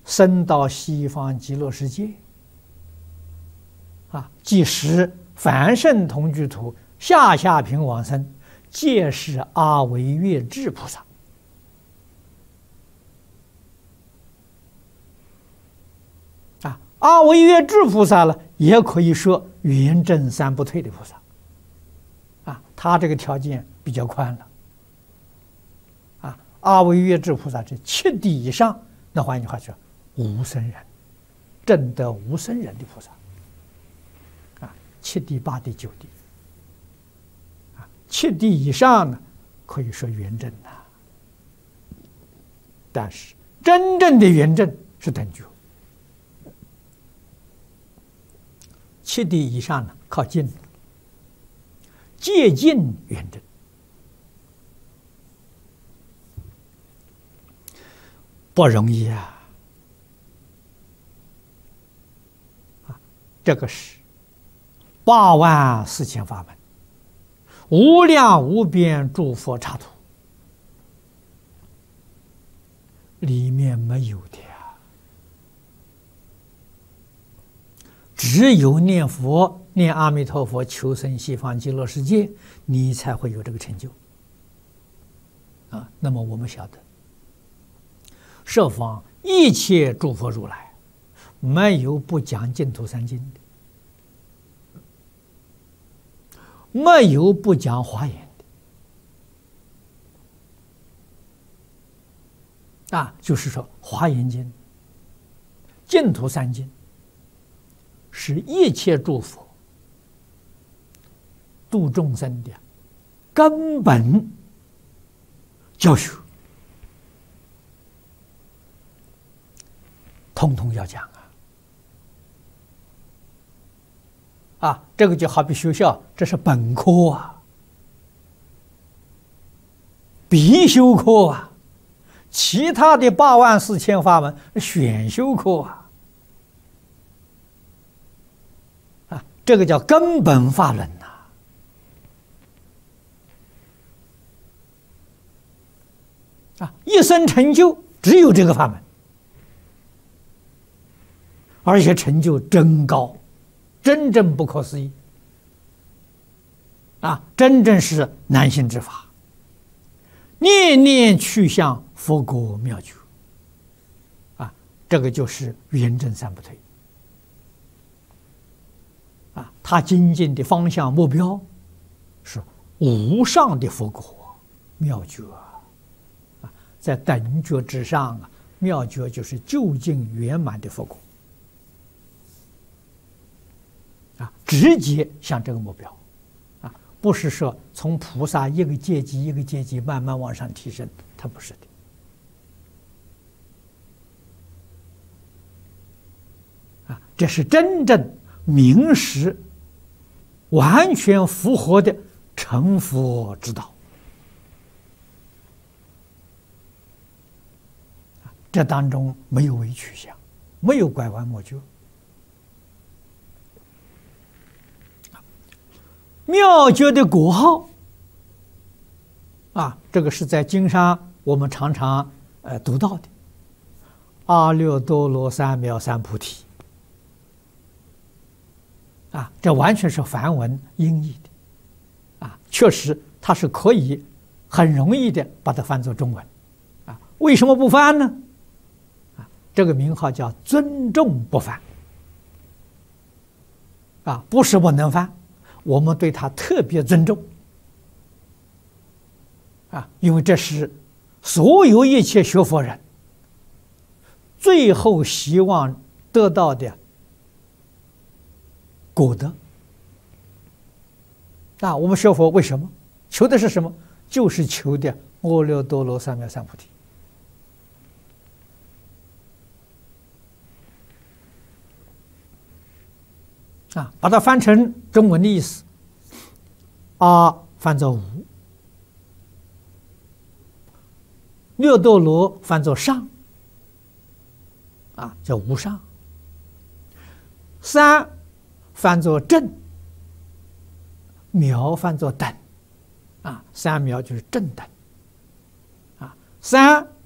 升到西方极乐世界，即使凡圣同居土下品往生，皆是阿惟越致菩萨。阿惟越致菩萨呢，也可以说圆正三不退的菩萨。他这个条件比较宽了。阿惟越致菩萨是7地以上，那换句话说，无生人，证得无生人的菩萨。7地、8地、9地。7地以上呢，可以说圆正了。但是真正的圆正是等觉。7地以上呢，靠近，接近圆正。不容易啊！这个是84000法门，无量无边诸佛刹土，里面没有的呀。只有念佛、念阿弥陀佛、求生西方极乐世界，你才会有这个成就。那么我们晓得，十方一切诸佛如来，没有不讲净土三经的，没有不讲华严的。就是说，华严经、净土三经，是一切诸佛度众生的根本教学，通通要讲这个就好比学校，这是本科必修课其他的84000法门选修课这个叫根本法论一生成就只有这个法门，而且成就真高，真正不可思议真正是难行之法，念念去向佛国妙觉这个就是圆正三不退他精进的方向目标是无上的佛国妙觉在等觉之上妙觉就是究竟圆满的佛国直接向这个目标不是说从菩萨一个阶级一个阶级慢慢往上提升，它不是的这是真正明实完全符合的成佛之道。这当中没有微曲相，没有拐弯抹角。妙觉的果号这个是在经上我们常常读到的阿耨多罗三藐三菩提这完全是梵文音译的确实它是可以很容易的把它翻作中文为什么不翻呢？这个名号叫尊重不翻不是不能翻，我们对他特别尊重因为这是所有一切学佛人最后希望得到的果德我们学佛为什么求的是什么？就是求的阿耨多罗三藐三菩提把它翻成中文的意思，翻作无，耨多罗翻作上，叫无上；三翻作正，藐翻作等，三藐就是正等，三